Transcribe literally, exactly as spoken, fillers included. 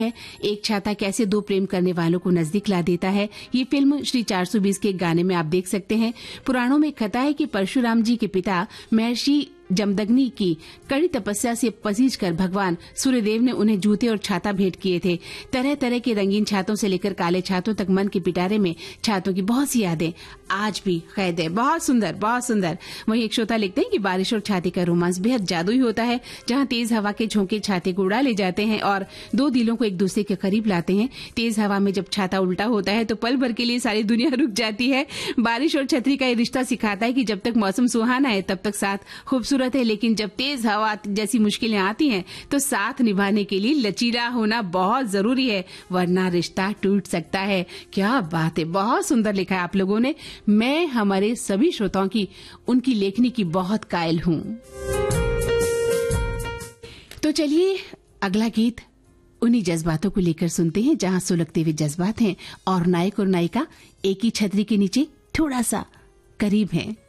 है एक छाता कैसे दो प्रेम करने वालों को नजदीक ला देता है। ये फिल्म श्री चार सौ बीस के गाने में आप देख सकते हैं। पुराणों में कथा है कि परशुराम जी के पिता महर्षि जमदग्नि की कड़ी तपस्या से पसीज कर भगवान सूर्यदेव ने उन्हें जूते और छाता भेंट किए थे। तरह तरह के रंगीन छातों से लेकर काले छातों तक मन के पिटारे में छातों की बहुत सी यादें आज भी कैद है। बहुत सुंदर, बहुत सुंदर। वहीं एक श्रोता लिखते हैं कि बारिश और छाते का रोमांस बेहद जादुई होता है, जहां तेज हवा के झोंके छाते को उड़ा ले जाते हैं और दो दिलों को एक दूसरे के करीब लाते हैं। तेज हवा में जब छाता उल्टा होता है तो पल भर के लिए सारी दुनिया रुक जाती है। बारिश और छतरी का ये रिश्ता सिखाता है कि जब तक मौसम सुहाना है तब तक साथ खूबसूरत है, लेकिन जब तेज हवा जैसी मुश्किलें आती हैं तो साथ निभाने के लिए लचीला होना बहुत जरूरी है, वरना रिश्ता टूट सकता है। क्या बात है, बहुत सुंदर लिखा है आप लोगों ने। मैं हमारे सभी श्रोताओं की उनकी लेखनी की बहुत कायल हूं। तो चलिए अगला गीत उन्हीं जज्बातों को लेकर सुनते हैं जहां सुलगते हुए जज्बात हैं और नायक और नायिका एक ही छतरी के नीचे थोड़ा सा करीब हैं।